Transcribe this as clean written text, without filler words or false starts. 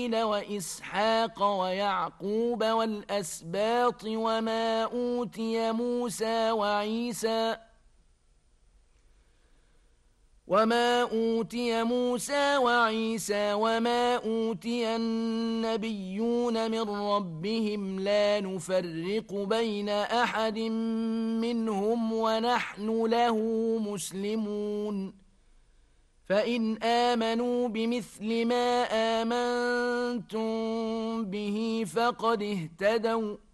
وإسحاق ويعقوب والأسباط وما أوتي موسى وعيسى وما أوتي النبيون من ربهم لا نفرق بين أحد منهم ونحن له مسلمون فإن آمنوا بمثل ما آمنتم به فقد اهتدوا